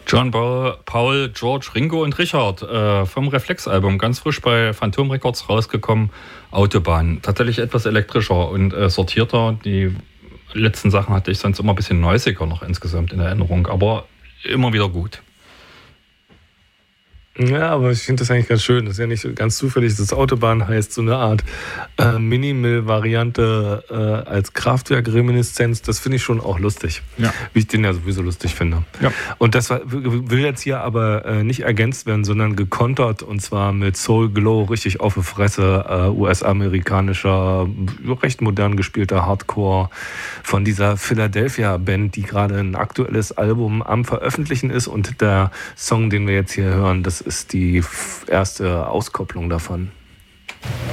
John Paul, George, Ringo und Richard vom Reflex-Album, ganz frisch bei Phantom Records rausgekommen, Autobahn. Tatsächlich etwas elektrischer und sortierter. Die letzten Sachen hatte ich sonst immer ein bisschen neusiger noch insgesamt in Erinnerung, aber immer wieder gut. Ja, aber ich finde das eigentlich ganz schön. Das ist ja nicht so ganz zufällig, dass Autobahn heißt, so eine Art Minimal-Variante als Kraftwerk-Reminiszenz. Das finde ich schon auch lustig. Ja. Wie ich den ja sowieso lustig finde. Ja. Und das will jetzt hier aber nicht ergänzt werden, sondern gekontert, und zwar mit Soul Glow, richtig auf die Fresse, US-amerikanischer, recht modern gespielter Hardcore von dieser Philadelphia-Band, die gerade ein aktuelles Album am Veröffentlichen ist, und der Song, den wir jetzt hier hören, das ist die erste Auskopplung davon.